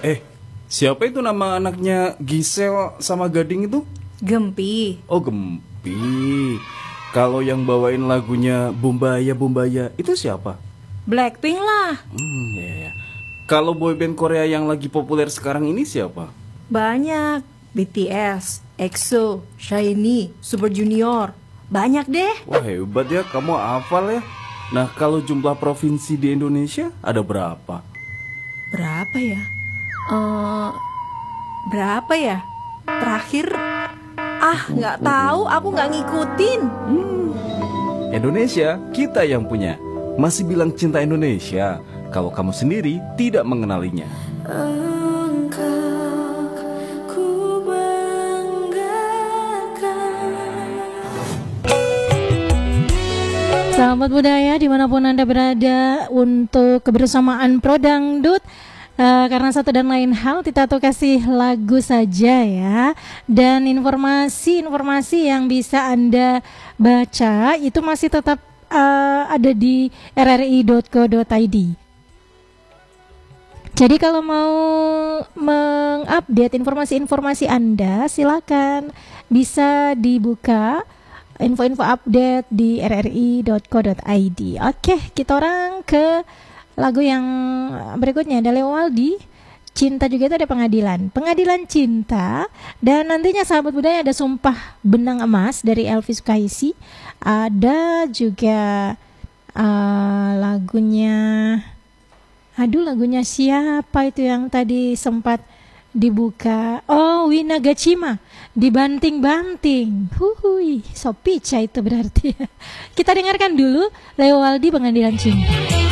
Eh, siapa itu nama anaknya Gisel sama Gading itu? Gempi. Oh, Gempi. Kalau yang bawain lagunya Bumbaya Bumbaya itu siapa? Blackpink lah. Ya. Kalau boyband Korea yang lagi populer sekarang ini siapa? Banyak. BTS, EXO, SHINee, Super Junior. Banyak deh. Wah, hebat ya, kamu hafal ya. Nah, kalau jumlah provinsi di Indonesia ada berapa? Berapa ya? Berapa ya? Terakhir nggak tahu, aku nggak ngikutin. Indonesia, kita yang punya. Masih bilang cinta Indonesia kalau kamu sendiri tidak mengenalinya. Sahabat budaya dimanapun Anda berada, untuk kebersamaan Pro Dangdut, karena satu dan lain hal kita tuh kasih lagu saja ya. Dan informasi yang bisa Anda baca itu masih tetap ada di rri.co.id. Jadi kalau mau mengupdate informasi-informasi Anda, silakan bisa dibuka info-info update di rri.co.id. Oke, kita orang ke lagu yang berikutnya. Ada Leo Waldi, Cinta juga itu ada Pengadilan Cinta. Dan nantinya sahabat budaya ada Sumpah Benang Emas dari Elvi Sukaisi. Ada juga lagunya siapa itu yang tadi sempat dibuka? Oh, Winagacima, Dibanting-banting. Sopica itu berarti. Kita dengarkan dulu Leo Waldi, Pengadilan Cinta.